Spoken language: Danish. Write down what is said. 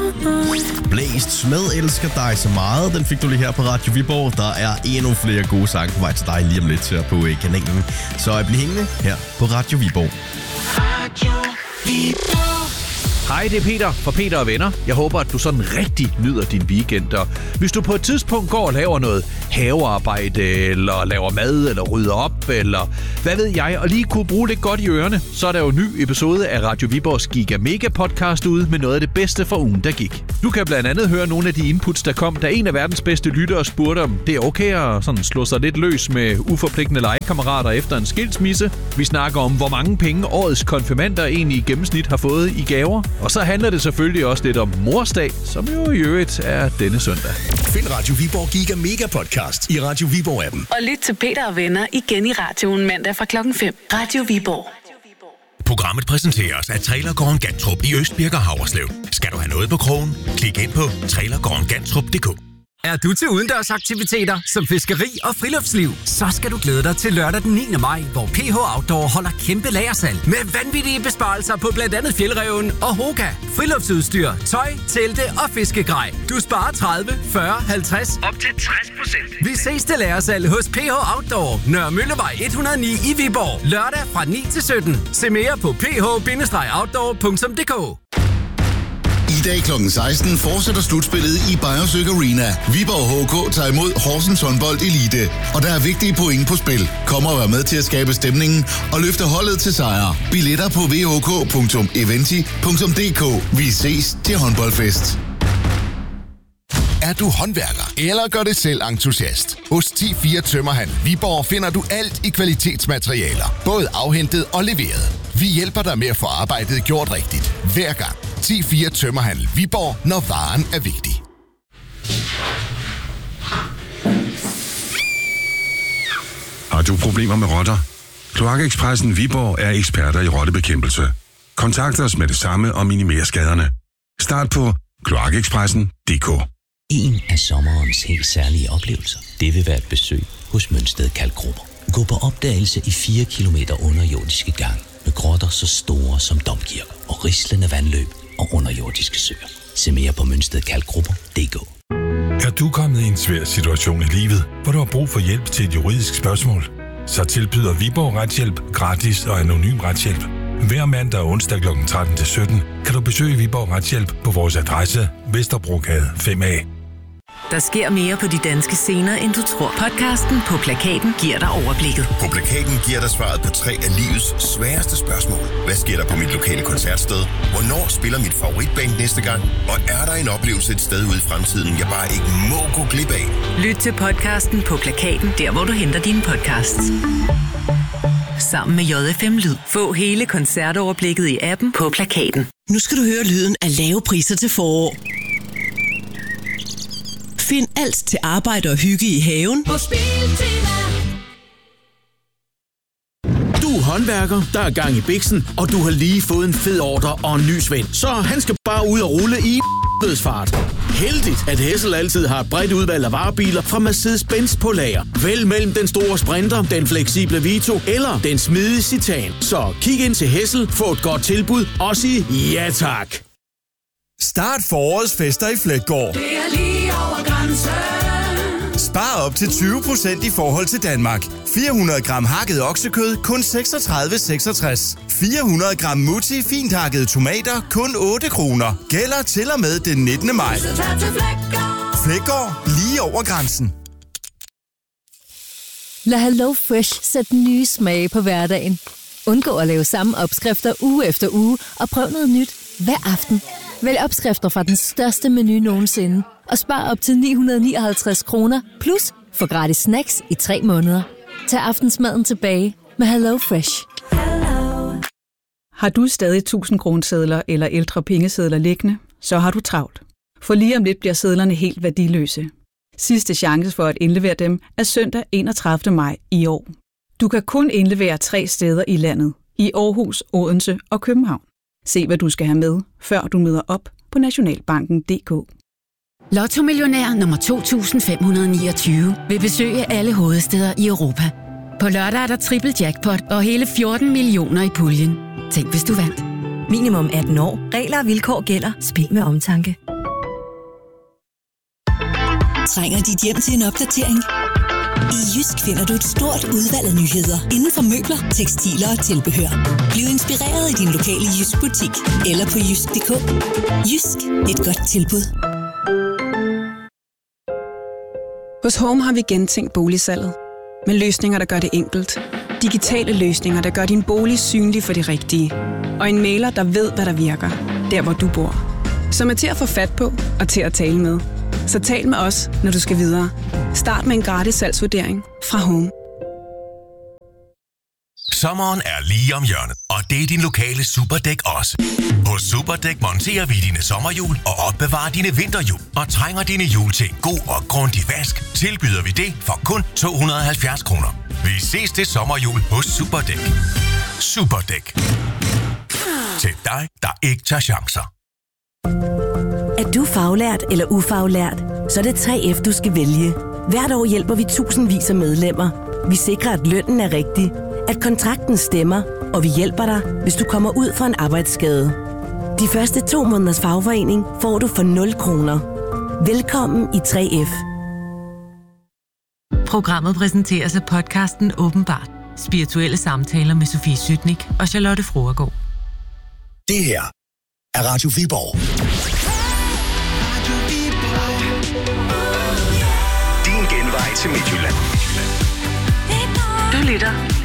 Blæst Smed elsker dig så meget. Den fik du lige her på Radio Viborg. Der er endnu flere gode sange på vej til dig lige om lidt her på kanalen. Så bliv hængende her på Radio Viborg. Radio Viborg. Hej, det er Peter fra Peter og Venner. Jeg håber, at du sådan rigtig nyder din weekend. Og hvis du på et tidspunkt går og laver noget havearbejde, eller laver mad, eller rydder op, eller hvad ved jeg, og lige kunne bruge lidt godt i ørerne, så er der jo en ny episode af Radio Viborgs Giga Mega podcast ude med noget af det bedste fra ugen, der gik. Du kan blandt andet høre nogle af de inputs, der kom, da en af verdens bedste lyttere spurgte, om det er okay at sådan slå sig lidt løs med uforpligtende legekammerater efter en skilsmisse. Vi snakker om, hvor mange penge årets konfirmander egentlig i gennemsnit har fået i gaver. Og så handler det selvfølgelig også lidt om morsdag, som jo i øvrigt er denne søndag. Find Radio Viborg Giga Mega podcast i Radio Viborg-appen. Og lyt til Peter og Venner igen i radioen mandag fra 5:00. Radio Viborg. Programmet præsenteres af Trailergården Gantrup i Østbirk og Havreslev. Skal du have noget på krogen? Klik ind på trailergårdengantrup.dk. Er du til udendørsaktiviteter som fiskeri og friluftsliv? Så skal du glæde dig til lørdag den 9. maj, hvor PH Outdoor holder kæmpe lagersalg med vanvittige besparelser på blandt andet Fjeldreven og Hoka. Friluftsudstyr, tøj, telte og fiskegrej. Du sparer 30, 40, 50 op til 60%. Vi ses til lagersalg hos PH Outdoor, Nørre Møllevej 109 i Viborg. Lørdag fra 9 til 17. Se mere på ph-outdoor.dk. I dag kl. 16 fortsætter slutspillet i Beyersøk Arena. Viborg HK tager imod Horsens Håndbold Elite. Og der er vigtige point på spil. Kom og vær med til at skabe stemningen og løfte holdet til sejr. Billetter på vhk.eventi.dk. Vi ses til håndboldfest. Er du håndværker eller gør det selv entusiast? Hos 10-4 Tømmerhandel Viborg finder du alt i kvalitetsmaterialer. Både afhentet og leveret. Vi hjælper dig med at få arbejdet gjort rigtigt. Hver gang. 10-4 Tømmerhandel Viborg, når varen er vigtig. Har du problemer med rotter? Kloakekspressen Viborg er eksperter i rottebekæmpelse. Kontakt os med det samme og minimer skaderne. Start på kloakekspressen.dk. En af sommerens helt særlige oplevelser, det vil være et besøg hos Mønsted Kalkgrupper. Gå på opdagelse i 4 kilometer underjordiske gang med grotter så store som domkirker og rislende vandløb og underjordiske søer. Se mere på mønstedkalkgrupper.dk. Er du kommet i en svær situation i livet, hvor du har brug for hjælp til et juridisk spørgsmål? Så tilbyder Viborg Retshjælp gratis og anonym retshjælp. Hver mandag og onsdag kl. 13-17 kan du besøge Viborg Retshjælp på vores adresse Vesterbrogade 5A. Der sker mere på de danske scener, end du tror. Podcasten På Plakaten giver dig overblikket. På Plakaten giver dig svaret på 3 af livets sværeste spørgsmål. Hvad sker der på mit lokale koncertsted? Hvornår spiller mit favoritband næste gang? Og er der en oplevelse et sted ude i fremtiden, jeg bare ikke må gå glip af? Lyt til podcasten På Plakaten, der hvor du henter dine podcasts. Sammen med JFM Lyd. Få hele koncertoverblikket i appen På Plakaten. Nu skal du høre lyden af lave priser til forår. Find alt til arbejde og hygge i haven På Biltema. Du er håndværker, der er gang i biksen, og du har lige fået en fed ordre og en ny svend. Så han skal bare ud og rulle i dødsfart. Heldigt, at Hessel altid har et bredt udvalg af varebiler fra Mercedes-Benz på lager. Vælg mellem den store Sprinter, den fleksible Vito eller den smidige Citan. Så kig ind til Hessel, få et godt tilbud og sig ja tak. Start forårets fester i Fleggaard. Det er lige over grænsen. Spar op til 20% i forhold til Danmark. 400 gram hakket oksekød, kun 36,66. 400 gram Mutti fint hakkede tomater, kun 8 kroner. Gælder til og med den 19. maj. Fleggaard, lige over grænsen. Lad Hello Fresh sætte nye smage på hverdagen. Undgå at lave samme opskrifter uge efter uge, og prøv noget nyt hver aften. Vælg opskrifter fra den største menu nogensinde, og spar op til 959 kroner, plus få gratis snacks i 3 måneder. Tag aftensmaden tilbage med Hello Fresh. Har du stadig 1000 kronesedler eller ældre pengesedler liggende, så har du travlt. For lige om lidt bliver sedlerne helt værdiløse. Sidste chance for at indlevere dem er søndag 31. maj i år. Du kan kun indlevere 3 steder i landet, i Aarhus, Odense og København. Se, hvad du skal have med, før du møder op på nationalbanken.dk. Lotto-millionær nummer 2529 vil besøge alle hovedstæder i Europa. På lørdag er der triple jackpot og hele 14 millioner i puljen. Tænk, hvis du vandt. Minimum 18 år. Regler og vilkår gælder. Spil med omtanke. Trænger dit hjem til en opdatering? I Jysk finder du et stort udvalg af nyheder inden for møbler, tekstiler og tilbehør. Bliv inspireret i din lokale Jysk butik eller på jysk.dk. Jysk, et godt tilbud. Hos Home har vi gentænkt boligsalget. Med løsninger, der gør det enkelt. Digitale løsninger, der gør din bolig synlig for de rigtige. Og en mailer, der ved, hvad der virker. Der, hvor du bor. Som er til at få fat på og til at tale med. Så tal med os, når du skal videre. Start med en gratis salgsvurdering fra Home. Sommeren er lige om hjørnet, og det er din lokale Superdæk også. Hos Superdæk monterer vi dine sommerhjul og opbevarer dine vinterhjul. Og trænger dine hjul til en god og grundig vask, tilbyder vi det for kun 270 kroner. Vi ses til sommerhjul hos Superdæk. Superdæk. Til dig, der ikke tager chancer. Er du faglært eller ufaglært, så er det 3F, du skal vælge. Hvert år hjælper vi tusindvis af medlemmer. Vi sikrer, at lønnen er rigtig, at kontrakten stemmer, og vi hjælper dig, hvis du kommer ud for en arbejdsskade. De første 2 måneders fagforening får du for 0 kroner. Velkommen i 3F. Programmet præsenteres af podcasten Åbenbart. Spirituelle samtaler med Sofie Sytnik og Charlotte Fruergaard. Det her er Radio Viborg. Din genvej til Midtjylland. Du lytter